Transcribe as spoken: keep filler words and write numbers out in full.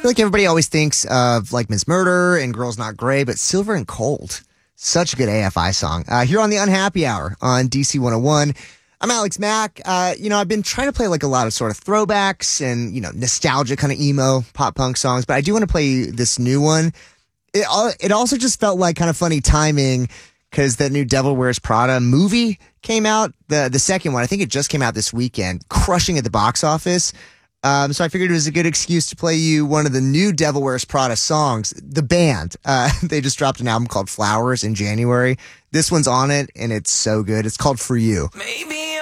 feel like everybody always thinks of like Miss Murder and Girls Not Grey, but Silver and Cold, such a good A F I song. Uh, here on the Unhappy Hour on D C one oh one. I'm Alex Mack. Uh, you know, I've been trying to play like a lot of sort of throwbacks and, you know, nostalgia kind of emo pop punk songs, but I do want to play this new one. It, it also just felt like kind of funny timing because that new Devil Wears Prada movie came out. The, the second one, I think it just came out this weekend, crushing at the box office. Um, so I figured it was a good excuse to play you one of the new Devil Wears Prada songs. The band, uh, they just dropped an album called Flowers in January. This one's on it, and it's so good. It's called For You. Maybe